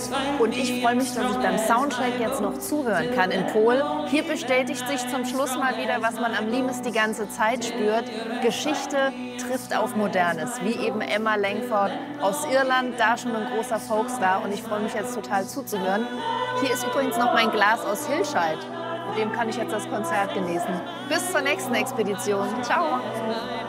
Und ich freue mich, dass ich beim Soundtrack jetzt noch zuhören kann in Pol. Hier bestätigt sich zum Schluss mal wieder, was man am Limes die ganze Zeit spürt. Geschichte trifft auf Modernes, wie eben Emma Langford aus Irland, da schon ein großer Folkstar. Und ich freue mich jetzt total zuzuhören. Hier ist übrigens noch mein Glas aus Hilscheid. Mit dem kann ich jetzt das Konzert genießen. Bis zur nächsten Expedition. Ciao!